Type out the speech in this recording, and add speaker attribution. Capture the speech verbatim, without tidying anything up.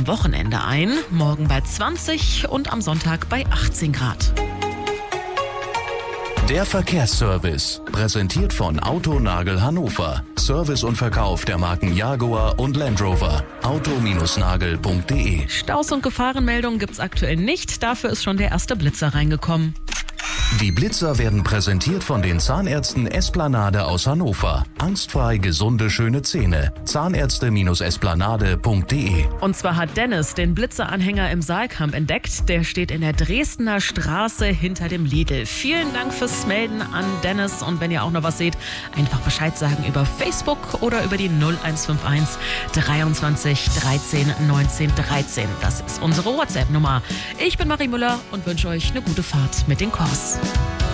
Speaker 1: am Wochenende ein. Morgen bei zwanzig und am Sonntag bei achtzehn Grad.
Speaker 2: Der Verkehrsservice, präsentiert von Autonagel Hannover. Service und Verkauf der Marken Jaguar und Land Rover. auto nagel punkt de.
Speaker 1: Staus und Gefahrenmeldungen gibt's aktuell nicht. Dafür ist schon der erste Blitzer reingekommen.
Speaker 2: Die Blitzer werden präsentiert von den Zahnärzten Esplanade aus Hannover. Angstfrei gesunde, schöne Zähne. Zahnärzte Esplanade punkt de.
Speaker 1: Und zwar hat Dennis den Blitzeranhänger im Saalkamp entdeckt. Der steht in der Dresdner Straße hinter dem Lidl. Vielen Dank fürs Melden an Dennis. Und wenn ihr auch noch was seht, einfach Bescheid sagen über Facebook oder über die null eins fünf eins dreiundzwanzig dreizehn neunzehn dreizehn. Das ist unsere WhatsApp-Nummer. Ich bin Marie Müller und wünsche euch eine gute Fahrt mit den Kors.